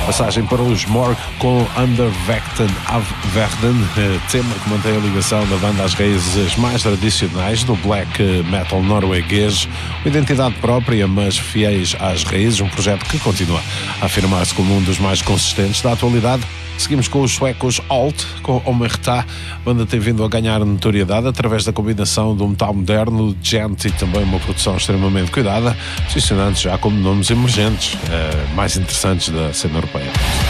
Passagem para os Morg com Undervekten Avverden, tema que mantém a ligação da banda às raízes mais tradicionais do black metal norueguês, com identidade própria, mas fiéis às raízes, um projeto que continua a afirmar-se como um dos mais consistentes da atualidade. Seguimos com os suecos Alt, com Omerta. A banda tem vindo a ganhar notoriedade através da combinação do metal moderno, gent e também uma produção extremamente cuidada, posicionando-se já como nomes emergentes, mais interessantes da cena europeia.